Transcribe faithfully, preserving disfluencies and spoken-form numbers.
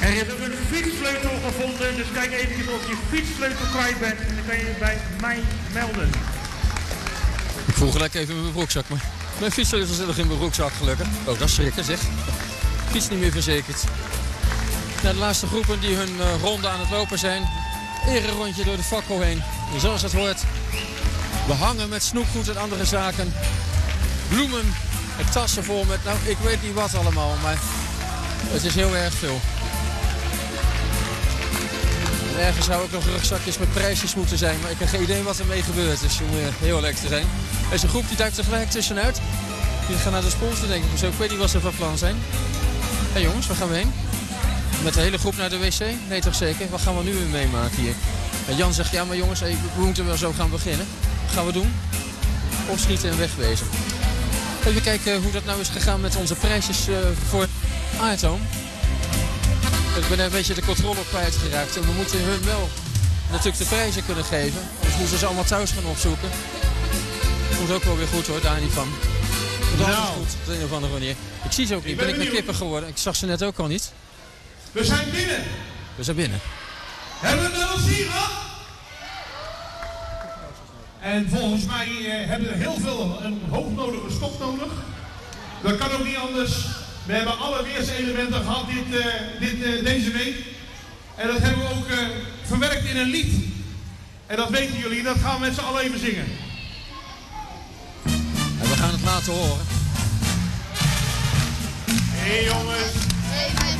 Er is ook een fietssleutel gevonden, dus kijk even of je fietssleutel kwijt bent en dan kan je bij mij melden. Ik voel gelijk even in mijn broekzak, maar mijn fietssleutel zit nog in mijn broekzak gelukkig. Oh, dat is schrikken zeg. Fiets niet meer verzekerd. Nou, de laatste groepen die hun uh, ronde aan het lopen zijn. Ererondje door de fakkel heen. En zoals het hoort, behangen met snoepgoed en andere zaken. Bloemen en tassen vol met, nou, ik weet niet wat allemaal, maar het is heel erg veel. En ergens zou ook nog rugzakjes met prijsjes moeten zijn, maar ik heb geen idee wat ermee gebeurt. Dus om uh, heel lekker te zijn. Deze groep die duikt er gelijk tussenuit. Die gaan naar de sponsor denk ik of zo. Ik weet niet wat ze van plan zijn. Hé hey jongens, waar gaan we heen? Met de hele groep naar de wc? Nee toch zeker? Wat gaan we nu weer meemaken hier? En Jan zegt, ja maar jongens, hey, we moeten wel zo gaan beginnen. Wat gaan we doen? Opschieten en wegwezen. Even kijken hoe dat nou is gegaan met onze prijsjes uh, voor Aartoom. Ik ben een beetje de controle kwijtgeraakt. En we moeten hun wel natuurlijk de prijzen kunnen geven. Anders moeten ze allemaal thuis gaan opzoeken. Komt ook wel weer goed hoor, daar niet van. Dat is goed, op de een of andere manier. Ik zie ze ook niet, ik ben, ben ik naar kippen geworden. Ik zag ze net ook al niet. We zijn binnen. We zijn binnen. Hebben we wel zien gehad? En volgens mij uh, hebben we heel veel een hoognodige stok nodig. Dat kan ook niet anders. We hebben alle weerselementen gehad dit, uh, dit, uh, deze week. En dat hebben we ook uh, verwerkt in een lied. En dat weten jullie, dat gaan we met z'n allen even zingen. En we gaan het laten horen. Hé hey jongens.